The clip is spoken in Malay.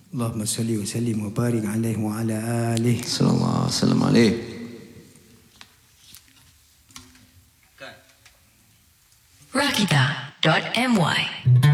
Allahumma salli wa sallim wa barik alaihi wa ala alihi. Sallallahu alaihi wasallam. Rakita.my